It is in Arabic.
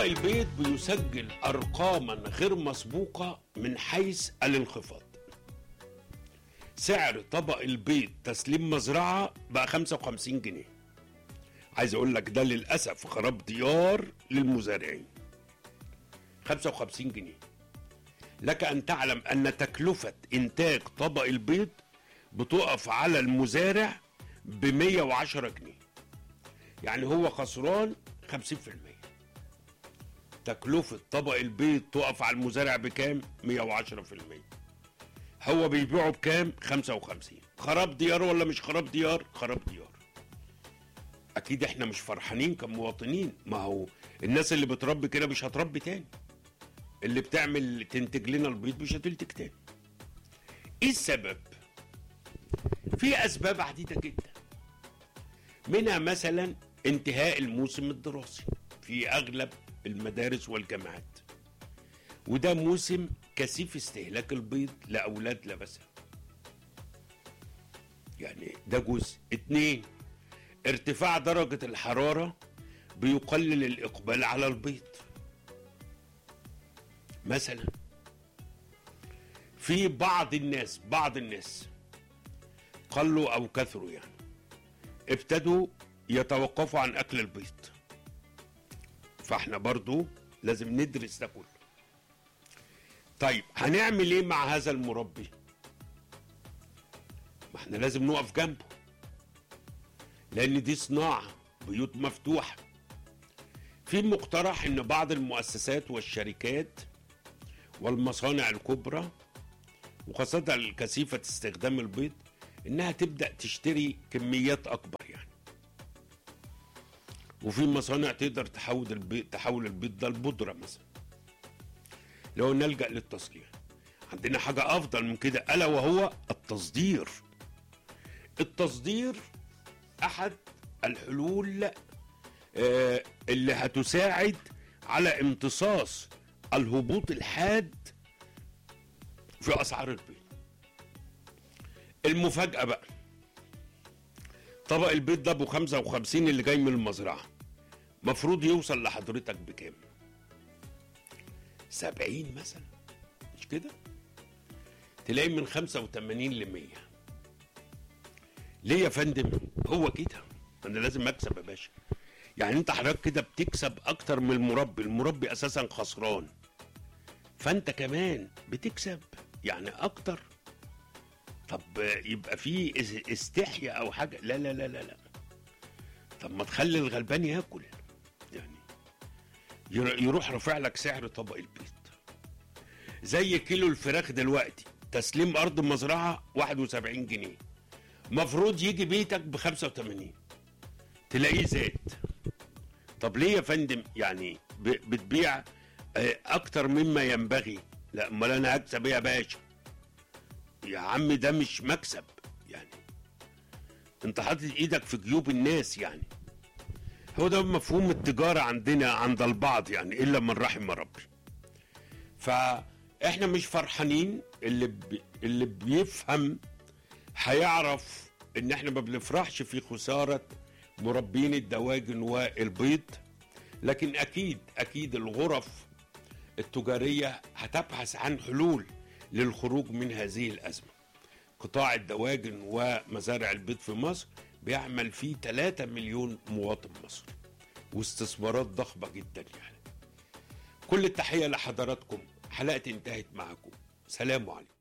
البيض بيسجل أرقاما غير مسبوقة من حيث الانخفاض. سعر طبق البيض تسليم مزرعة بقى 55 جنيه. عايز اقول لك ده للأسف خراب ديار للمزارعين. 55 جنيه. لك أن تعلم أن تكلفة إنتاج طبق البيض بتقف على المزارع ب 110 جنيه. يعني هو خسران 50%. تكلفة طبق البيض تقف على المزارع بكام؟ 110%. هو بيبيعه بكام؟ 55. خراب ديار ولا مش خراب ديار؟ خراب ديار. أكيد إحنا مش فرحانين كمواطنين، ما هو الناس اللي بتربي كده مش هتربي تاني. اللي بتعمل تنتج لنا البيض مش هتنتج تاني. إيه السبب؟ في أسباب عديدة جدا. منها مثلا انتهاء الموسم الدراسي في أغلب المدارس والجامعات، وده موسم كثيف استهلاك البيض لأولاد لبسة. يعني ده جزء. 2، ارتفاع درجة الحرارة بيقلل الإقبال على البيض. مثلا في بعض الناس قلوا أو كثروا يعني ابتدوا يتوقفوا عن أكل البيض. فاحنا برضو لازم ندرس ده كله. طيب هنعمل ايه مع هذا المربي؟ ما احنا لازم نقف جنبه، لان دي صناعة، بيوت مفتوحة. في مقترح ان بعض المؤسسات والشركات والمصانع الكبرى وخاصة الكثيفة استخدام البيض انها تبدأ تشتري كميات اكبر يعني. وفي مصانع تقدر تحول البيض ده لبودرة مثلا، لو نلجأ للتصنيع. عندنا حاجة أفضل من كده ألا وهو التصدير. التصدير أحد الحلول اللي هتساعد على امتصاص الهبوط الحاد في أسعار البيض. المفاجأة بقى، طبق البيض ده ب 55 اللي جاي من المزرعة مفروض يوصل لحضرتك بكام؟ 70 مثلا، مش كده؟ تلاقي من 85 ل 100. ليه يا فندم؟ هو كده، انا لازم اكسب يا باشا. يعني انت حضرتك كده بتكسب اكتر من المربي اساسا خسران، فانت كمان بتكسب يعني اكتر. طب يبقى في استحياء او حاجه؟ لا لا لا لا لا. طب ما تخلي الغلبان ياكل يعني، يروح رافع لك سعر طبق البيض. زي كيلو الفراخ دلوقتي تسليم ارض مزرعه 71 جنيه، مفروض يجي بيتك ب 85، تلاقيه زاد. طب ليه يا فندم؟ يعني بتبيع اكتر مما ينبغي. لا امال انا هكسب ايه يا باشا؟ يا عم ده مش مكسب يعني، انت حاطط ايدك في جيوب الناس يعني. هو ده مفهوم التجارة عندنا عند البعض يعني، إلا من رحم ربي. فإحنا مش فرحانين. اللي بيفهم هيعرف إن إحنا ما بنفرحش في خسارة مربين الدواجن والبيض، لكن أكيد الغرف التجارية هتبحث عن حلول للخروج من هذه الأزمة. قطاع الدواجن ومزارع البيض في مصر بيعمل فيه 3 مليون مواطن مصري، واستثمارات ضخمة جدا يعني. كل التحية لحضراتكم. حلقة انتهت معكم. سلام عليكم.